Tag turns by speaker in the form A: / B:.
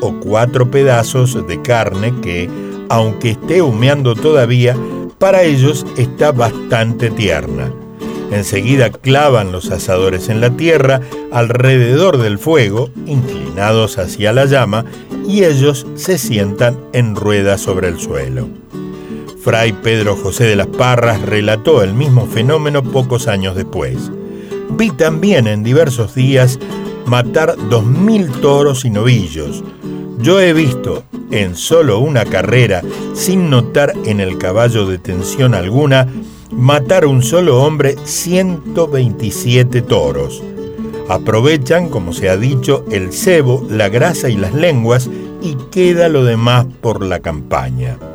A: o 4 pedazos de carne que, aunque esté humeando todavía, para ellos está bastante tierna. Enseguida clavan los asadores en la tierra alrededor del fuego, inclinados hacia la llama, y ellos se sientan en rueda sobre el suelo. Fray Pedro José de las Parras relató el mismo fenómeno pocos años después. Vi también en diversos días matar 2000 toros y novillos. Yo he visto en solo una carrera, sin notar en el caballo detención alguna, matar un solo hombre 127 toros. Aprovechan, como se ha dicho, el sebo, la grasa y las lenguas, y queda lo demás por la campaña.